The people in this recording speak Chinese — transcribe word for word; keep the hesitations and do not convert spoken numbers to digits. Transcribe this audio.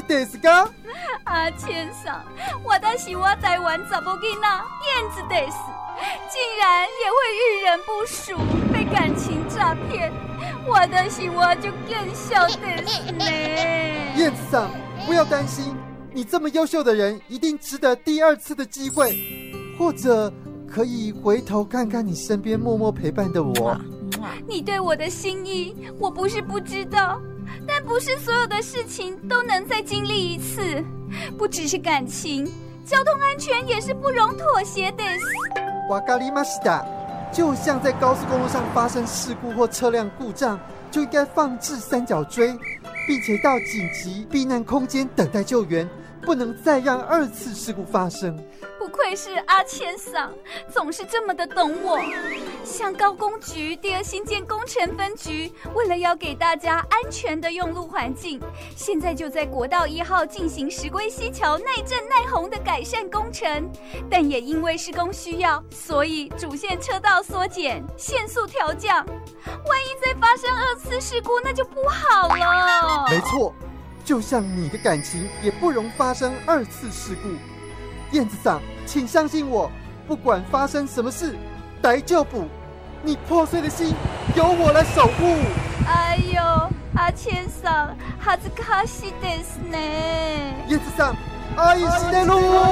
ですか？ 阿千桑，我的是我台湾查某囡仔燕子です，竟然也会遇人不淑，被感情诈骗。我的是我就更笑です呢。 燕子桑，不要担心，你这么优秀的人，一定值得第二次的机会，或者可以回头看看你身边默默陪伴的我。 你对我的心意，我不是不知道，但不是所有的事情都能再经历一次，不只是感情，交通安全也是不容妥协的。 わかりました。就像在高速公路上发生事故或车辆故障，就应该放置三角锥，并且到紧急避难空间等待救援，不能再让二次事故发生。 不愧是阿千桑，总是这么的懂我。像高工局第二新建工程分局，为了要给大家安全的用路环境，现在就在国道一号进行石龟溪桥耐震耐洪的改善工程，但也因为施工需要，所以主线车道缩减，限速调降。万一再发生二次事故，那就不好了。 没错，就像你的感情也不容发生二次事故。燕子桑，请相信我，不管发生什么事，大丈夫，你破碎的心由我来守护。 哎呦，阿千桑，恥ずかしいですね。 燕子桑，愛してる。